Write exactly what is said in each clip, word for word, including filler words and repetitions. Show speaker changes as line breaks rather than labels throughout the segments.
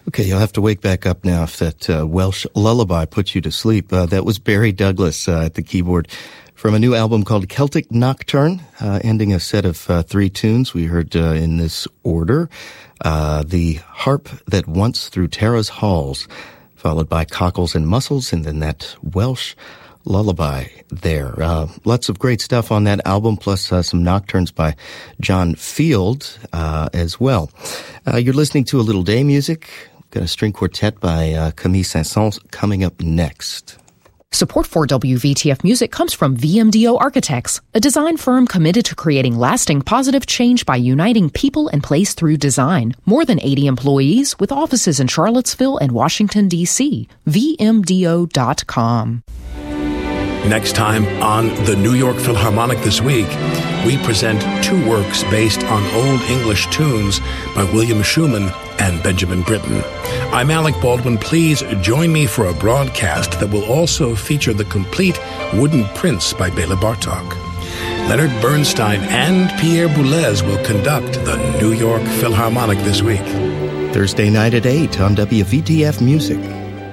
Okay, you'll have to wake back up now if that uh, Welsh lullaby puts you to sleep. Uh, that was Barry Douglas uh, at the keyboard from a new album called Celtic Nocturne, uh, ending a set of uh, three tunes we heard uh, in this order. Uh, the Harp That Once Through Tara's Halls, followed by Cockles and Mussels, and then that Welsh lullaby there. Uh, lots of great stuff on that album, plus uh, some nocturnes by John Field uh, as well. Uh, you're listening to A Little Day Music. Got a string quartet by uh, Camille Saint-Saëns coming up next.
Support for W V T F Music comes from V M D O Architects, a design firm committed to creating lasting positive change by uniting people and place through design. More than eighty employees with offices in Charlottesville and Washington, D C V M D O dot com.
Next time on the New York Philharmonic This Week, we present two works based on Old English tunes by William Schumann and Benjamin Britten. I'm Alec Baldwin. Please join me for a broadcast that will also feature the complete Wooden Prince by Bela Bartok. Leonard Bernstein and Pierre Boulez will conduct the New York Philharmonic This Week.
Thursday night at eight on W V T F Music.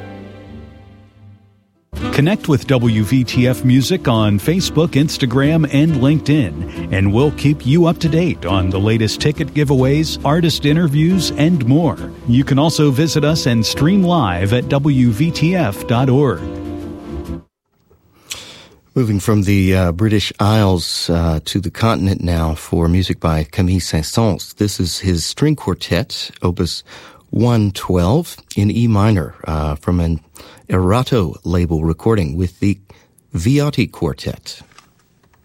Connect with W V T F Music on Facebook, Instagram, and LinkedIn, and we'll keep you up to date on the latest ticket giveaways, artist interviews, and more. You can also visit us and stream live at W V T F dot org.
Moving from the uh, British Isles uh, to the continent now for music by Camille Saint-Saëns. This is his string quartet, Opus one twelve in E minor, uh, from an Erato label recording with the Viotti Quartet.